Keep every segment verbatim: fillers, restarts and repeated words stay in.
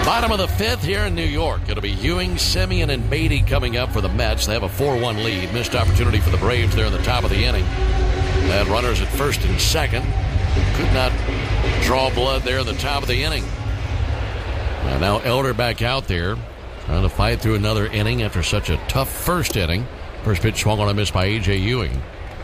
Bottom of the fifth here in New York. It'll be Ewing, Semien, and Beatty coming up for the Mets. They have a four one lead. Missed opportunity for the Braves there in the top of the inning. They had runners at first and second. Could not draw blood there in the top of the inning. And now Elder back out there, trying to fight through another inning after such a tough first inning. First pitch swung on a miss by A J. Ewing.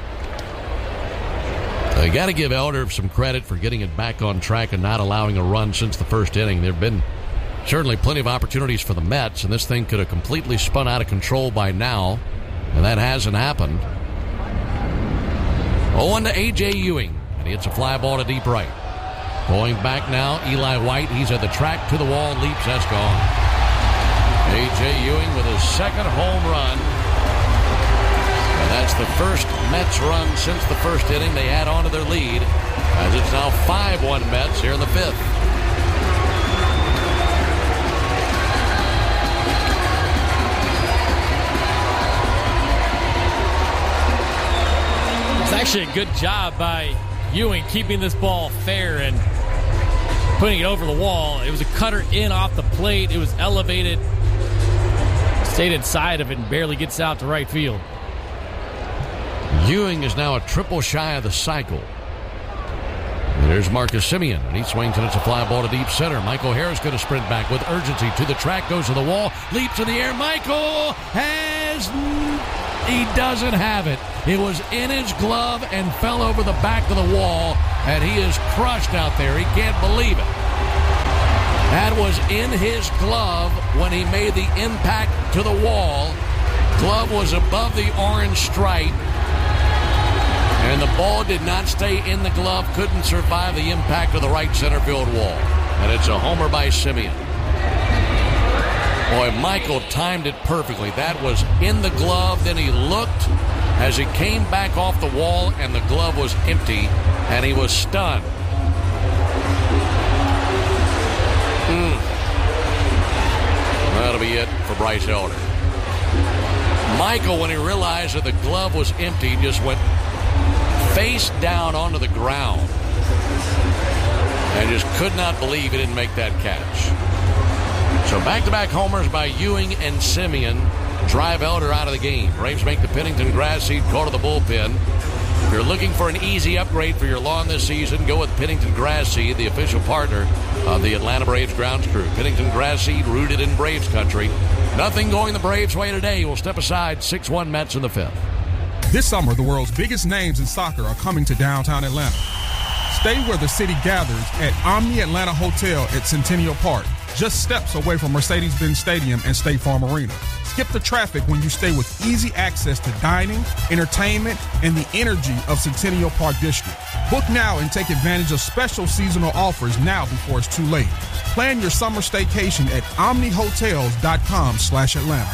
You got to give Elder some credit for getting it back on track and not allowing a run since the first inning. There have been certainly plenty of opportunities for the Mets, and this thing could have completely spun out of control by now, and that hasn't happened. oh one to A J. Ewing, and he hits a fly ball to deep right. Going back now, Eli White. He's at the track, to the wall, leaps, that's gone. A J. Ewing with his second home run. And that's the first Mets run since the first inning. They add on to their lead, as it's now five one Mets here in the fifth. It's actually a good job by Ewing keeping this ball fair and putting it over the wall. It was a cutter in off the plate. It was elevated. Stayed inside of it and barely gets out to right field. Ewing is now a triple shy of the cycle. And there's Marcus Semien, and he swings and it's a fly ball to deep center. Michael Harris going to sprint back with urgency to the track, goes to the wall, leaps in the air. Michael has... He doesn't have it. It was in his glove and fell over the back of the wall, and he is crushed out there. He can't believe it. That was in his glove when he made the impact to the wall. Glove was above the orange stripe, and the ball did not stay in the glove, couldn't survive the impact of the right center field wall. And it's a homer by Semien. Boy, Michael timed it perfectly. That was in the glove. Then he looked as it came back off the wall, and the glove was empty, and he was stunned. Mm. That'll be it for Bryce Elder. Michael, when he realized that the glove was empty, just went face down onto the ground and just could not believe he didn't make that catch. So back-to-back homers by Ewing and Semien drive Elder out of the game. Braves make the Pennington grass seed call to the bullpen. If you're looking for an easy upgrade for your lawn this season, go with Pennington Grass Seed, the official partner of the Atlanta Braves grounds crew. Pennington Grass Seed, rooted in Braves country. Nothing going the Braves' way today. We'll step aside. six one Mets in the fifth. This summer, the world's biggest names in soccer are coming to downtown Atlanta. Stay where the city gathers at Omni Atlanta Hotel at Centennial Park, just steps away from Mercedes-Benz Stadium and State Farm Arena. Skip the traffic when you stay with easy access to dining, entertainment, and the energy of Centennial Park District. Book now and take advantage of special seasonal offers now before it's too late. Plan your summer staycation at omnihotels.com slash Atlanta.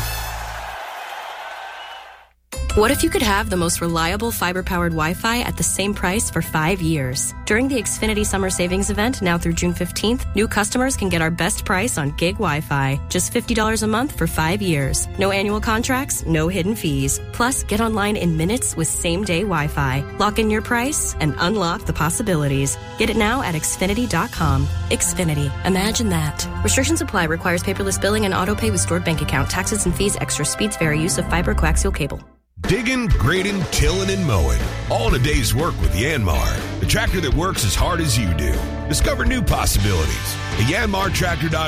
What if you could have the most reliable fiber-powered Wi-Fi at the same price for five years? During the Xfinity Summer Savings Event, now through June fifteenth, new customers can get our best price on gig Wi-Fi. Just fifty dollars a month for five years. No annual contracts, no hidden fees. Plus, get online in minutes with same-day Wi-Fi. Lock in your price and unlock the possibilities. Get it now at Xfinity dot com. Xfinity. Imagine that. Restrictions apply. Requires paperless billing and auto pay with stored bank account. Taxes and fees. Extra speeds vary. Use of fiber coaxial cable. Digging, grading, tilling, and mowing. All in a day's work with Yanmar, the tractor that works as hard as you do. Discover new possibilities at yanmar tractor dot com.